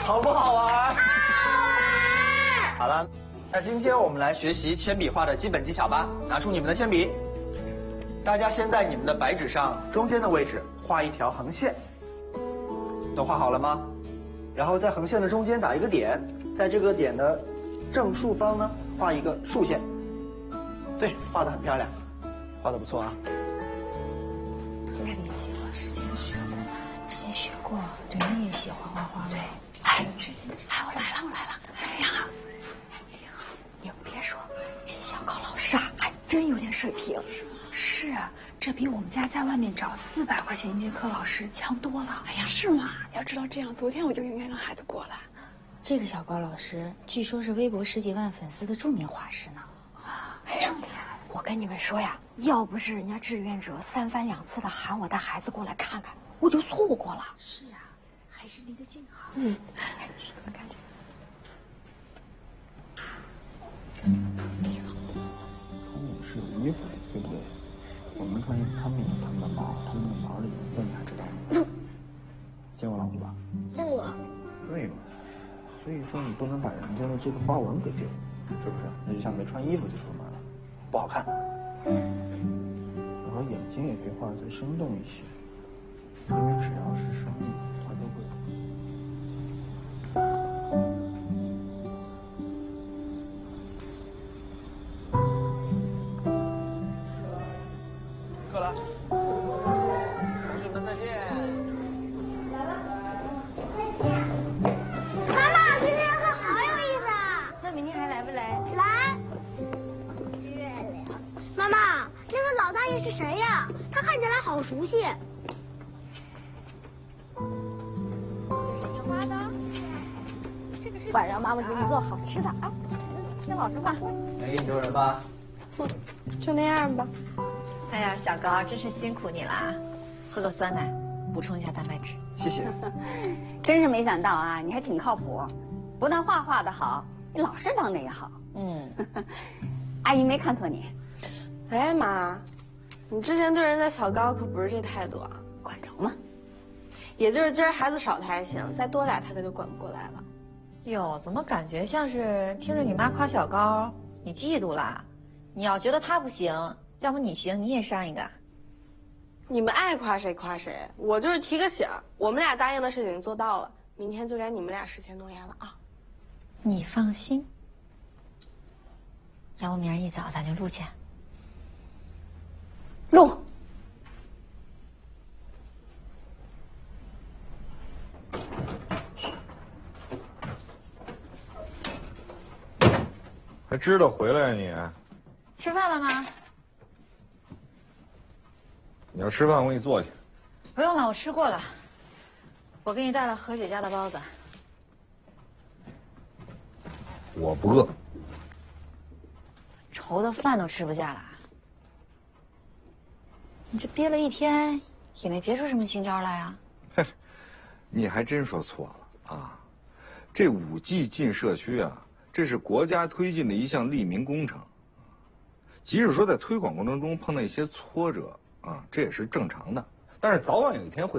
好不好玩？ 好玩！ 好了，那今天我们来学习铅笔画的基本技巧吧。拿出你们的铅笔，大家先在你们的白纸上中间的位置画一条横线。都画好了吗？然后在横线的中间打一个点，在这个点的正上方呢画一个竖线。对，画得很漂亮，画得不错啊。 这个理解我之前学过，人家也喜欢画画。对，哎，我来了，哎呀，你们别说，这小高老师啊，还真有点水平。是啊，这比我们家在外面找400块钱一节课老师强多了。 哎呀，是吗？要知道这样，昨天我就应该让孩子过来。 这个小高老师，据说是微博10几万粉丝的著名画师呢。 哎呀，我跟你们说呀，要不是人家志愿者3番2次的喊我带孩子过来看看，我就错过了。 是啊，还是离得近好。 你们看这个。 中午是有衣服的，对不对？我们穿衣服，他们的毛，他们的毛的颜色你还知道吗？见过老虎吧？ 见过。 对嘛？所以说你不能把人家的这个花纹给丢了，是不是？那就像没穿衣服就出门了，不好看。然后眼睛也可以画得再生动一些，因为只要是生物，它都会。 课了，同学们再见。 妈妈，今天课好有意思啊！ 那明天还来不来？ 来。月亮。妈妈，那个老大爷是谁呀？他看起来好熟悉。 这是你画的？这个是晚上妈妈给你做好吃的啊，听老师话。 没给你丢人吧？ 就那样吧。 哎呀，小高，真是辛苦你了，喝个酸奶，补充一下蛋白质。 谢谢。 真是没想到啊，你还挺靠谱，不但画得好，你老师当的也好。阿姨没看错你。 哎妈，你之前对人家小高可不是这态度啊。 管着吗？ 也就是今儿孩子少他还行，再多俩他可就管不过来了。 哟，怎么感觉像是听着你妈夸小高，你嫉妒啦？你要觉得他不行，要不你行，你也上一个。 你们爱夸谁夸谁，我就是提个醒儿，我们俩答应的事情做到了，明天就该你们俩实现诺言了啊。 你放心，要不明儿一早咱就录去。 录。 还知道回来呀你？ 吃饭了吗？ 你要吃饭，我给你做去。 不用了，我吃过了。我给你带了何姐家的包子。 我不饿。 愁的饭都吃不下了。你这憋了一天，也没憋出什么新招来啊？ 哼，你还真说错了啊！这5G 进社区啊，这是国家推进的一项利民工程。即使说在推广过程中碰到一些挫折啊，这也是正常的，但是早晚有一天会。